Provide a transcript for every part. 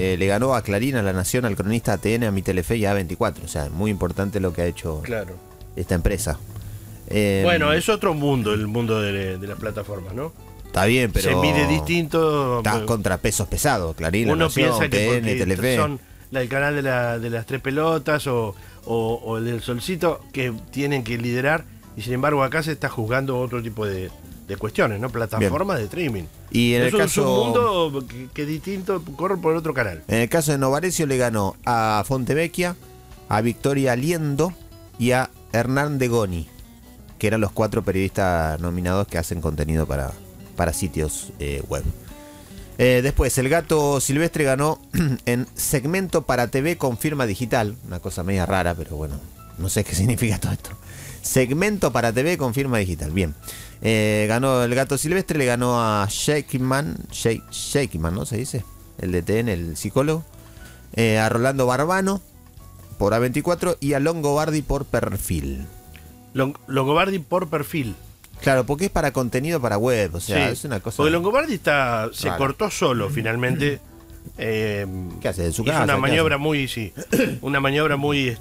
le ganó a Clarín, a La Nación, al Cronista, a TN, a Mi Telefe y a A24. O sea, muy importante lo que ha hecho esta empresa. Bueno, es otro mundo, el mundo de las plataformas, ¿no? Está bien, pero... Se mide distinto. Está contra pesos pesados, Clarín, Uno La Nación, piensa que TN, Telefe. son el canal de las tres pelotas o el del Solcito que tienen que liderar, y sin embargo acá se está juzgando otro tipo de cuestiones, ¿no? Plataformas de streaming. Y en el caso, es un mundo que es distinto, corre por otro canal. En el caso de Novarecio le ganó a Fontevecchia, a Victoria Liendo y a Hernán de Goni, que eran los 4 periodistas nominados que hacen contenido para sitios web. Después, El Gato Silvestre ganó en segmento para TV con firma digital. Una cosa media rara, pero bueno, no sé qué significa todo esto. Segmento para TV con firma digital. Bien. Ganó El Gato Silvestre, le ganó a Shakeman, ¿no se dice? El de TN, el psicólogo. A Rolando Barbano por A24 y a Longobardi por Perfil. Longobardi por Perfil. Claro, porque es para contenido para web, o sea, es una cosa... Porque Longobardi se cortó solo, finalmente. ¿Qué hace? ¿De su hizo casa? una maniobra muy, una maniobra muy,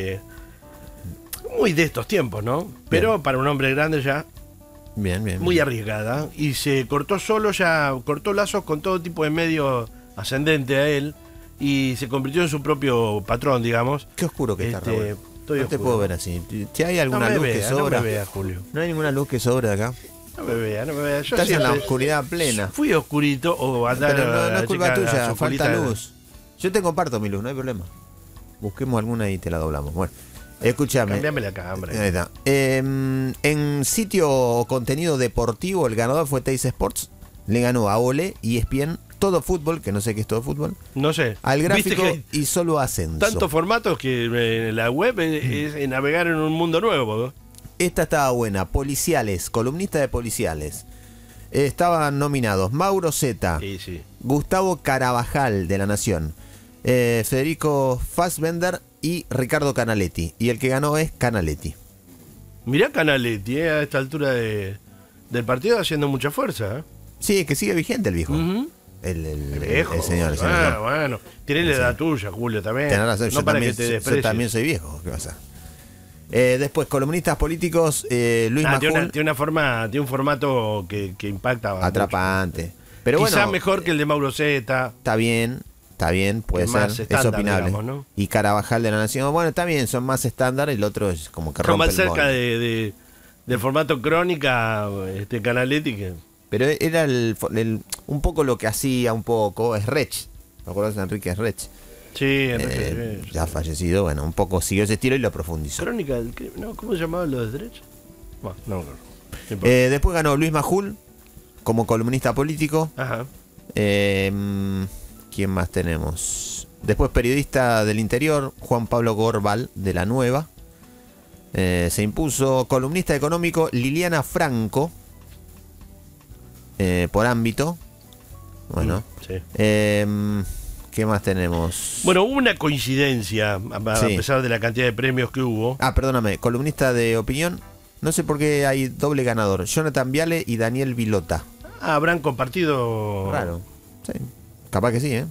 muy de estos tiempos, ¿no? Pero bien, para un hombre grande ya, muy arriesgada. Y se cortó solo, ya cortó lazos con todo tipo de medio ascendente a él, y se convirtió en su propio patrón, digamos. Qué oscuro que está, Raúl. No te puedo ver así. Si hay alguna luz que sobra. No me vea, Julio. No hay ninguna luz que sobra acá. No me vea. Yo estás en la oscuridad plena. Fui oscurito o andar. Pero no es culpa tuya, falta luz. Yo te comparto mi luz, no hay problema. Busquemos alguna y te la doblamos. Bueno, escúchame. Cambiame la cámara. Ahí está. En sitio o contenido deportivo, el ganador fue Teis Sports. Le ganó a Ole y ESPN Todo Fútbol, que no sé qué es Todo Fútbol. No sé. Al Gráfico y Solo Ascenso. Tantos formatos que la web es navegar en un mundo nuevo, ¿no? Esta estaba buena. Policiales, columnista de Policiales. Estaban nominados Mauro Zeta, Gustavo Carabajal de La Nación, Federico Fassbender y Ricardo Canaletti. Y el que ganó es Canaletti. Mirá Canaletti, a esta altura del partido haciendo mucha fuerza, ¿eh? Sí, es que sigue vigente el viejo. El viejo. El señor. Bueno, tiene la edad tuya, Julio, también. Tenés razón, yo también soy viejo. ¿Qué pasa? Después, columnistas políticos, Luis Majul. Tiene un formato que impacta. Atrapante. Mucho. Pero quizá bueno, mejor que el de Mauro Zeta. Está bien, puede ser. Es opinable. Digamos, ¿no? Y Carabajal de La Nación, bueno, está bien, son más estándar. El otro es como que rompe más cerca del formato crónica, Canaletti, que... Pero era un poco lo que hacía un poco Esrech. ¿Me acuerdas de Enrique Esrech? Sí, Enrique. Ya fallecido, bueno, un poco siguió ese estilo y lo profundizó. Crónica, ¿cómo se llamaba lo de Esrech? Bueno, no. Después ganó Luis Majul como columnista político. Ajá. ¿Quién más tenemos? Después periodista del interior, Juan Pablo Gorbal de La Nueva. Se impuso columnista económico Liliana Franco. Por ámbito. Bueno. Sí. ¿Qué más tenemos? Bueno, hubo una coincidencia, a pesar de la cantidad de premios que hubo. Perdóname, columnista de opinión. No sé por qué hay doble ganador. Jonathan Viale y Daniel Vilota. Habrán compartido. Raro. Sí. Capaz que sí, ¿eh?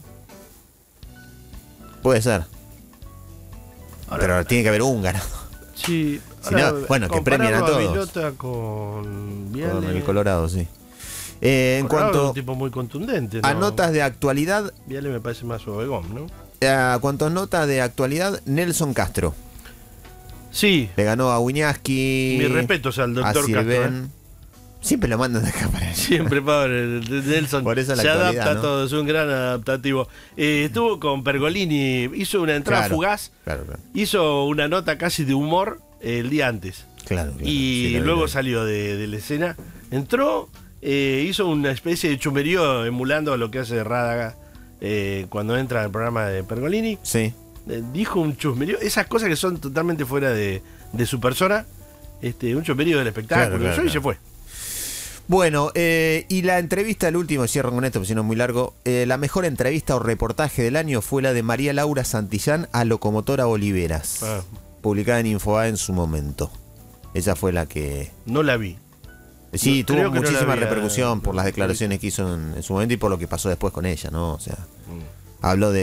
Puede ser. Pero tiene que haber un ganador. Sí. Si no, bueno, que premian a todos. Vilota con Viale. Con el Colorado, sí. En cuanto es un tipo muy contundente, ¿no? A notas de actualidad, Viale me parece más obegón, ¿no? A cuanto a notas de actualidad, Nelson Castro. Sí. Le ganó a Wiñaski. Mis respetos al doctor Castro. Siempre lo mandan de acá para allá. Siempre, pobre Nelson. Por eso se adapta a todo, es un gran adaptativo. Estuvo con Pergolini, hizo una entrada fugaz. Claro. Hizo una nota casi de humor el día antes. Claro. Y sí, luego salió de la escena. Entró. Hizo una especie de chumerío emulando a lo que hace Rádaga cuando entra al programa de Pergolini. Sí. Dijo un chusmerío, esas cosas que son totalmente fuera de su persona. Un chusmerío del espectáculo. Y se fue. Bueno, y la entrevista, el último, cierro con esto, porque si no es muy largo. La mejor entrevista o reportaje del año fue la de María Laura Santillán a Locomotora Oliveras, publicada en Infobae en su momento. Esa fue la que... No la vi. Sí, tuvo muchísima repercusión por las declaraciones que hizo en su momento y por lo que pasó después con ella, ¿no? O sea, habló de